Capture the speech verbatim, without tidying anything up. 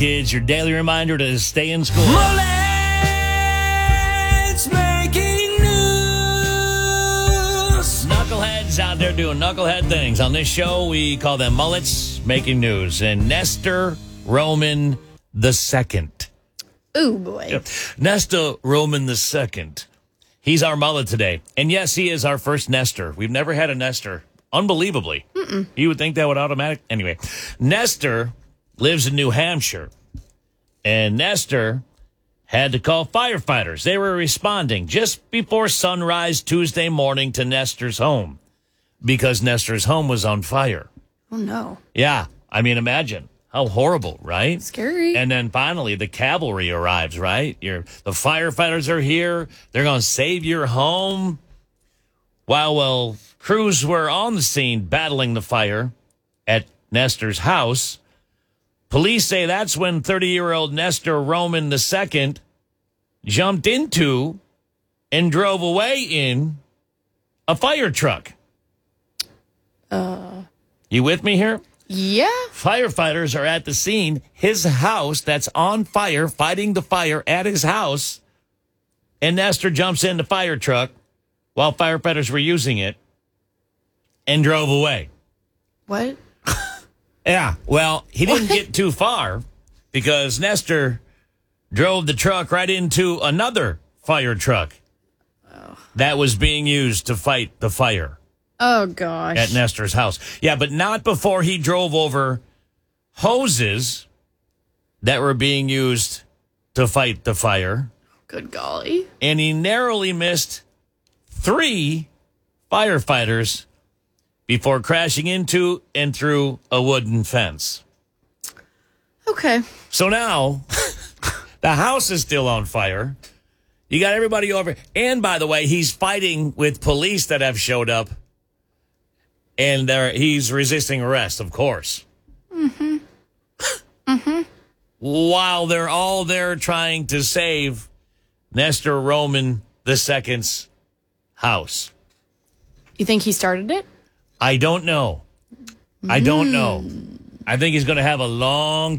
Kids, your daily reminder to stay in school. Mullets making news. Knuckleheads out there doing knucklehead things. On this show, we call them mullets making news. And Nestor Roman the Second. Ooh, boy. Yep. Nestor Roman the Second. He's our mullet today. And yes, he is our first Nestor. We've never had a Nestor. Unbelievably. Mm-mm. You would think that would automatic. Anyway, Nestor lives in New Hampshire. And Nestor had to call firefighters. They were responding just before sunrise Tuesday morning to Nestor's home because Nestor's home was on fire. Oh, no. Yeah. I mean, imagine. How horrible, right? Scary. And then finally, the cavalry arrives, right? You're, the firefighters are here. They're going to save your home. While, well, crews were on the scene battling the fire at Nestor's house, police say that's when thirty-year-old Nestor Roman the Second jumped into and drove away in a fire truck. Uh. You with me here? Yeah. Firefighters are at the scene, his house that's on fire, fighting the fire at his house, and Nestor jumps in the fire truck while firefighters were using it and drove away. What? Yeah, well, he didn't What? get too far because Nestor drove the truck right into another fire truck Oh. that was being used to fight the fire. Oh, gosh. At Nestor's house. Yeah, but not before he drove over hoses that were being used to fight the fire. Good golly. And he narrowly missed three firefighters before crashing into and through a wooden fence. Okay. So now, the house is still on fire. You got everybody over. And by the way, he's fighting with police that have showed up. And they're, he's resisting arrest, of course. Mm-hmm. Mm-hmm. While they're all there trying to save Nestor Roman the Second's house. You think he started it? I don't know. I don't know. I think he's going to have a long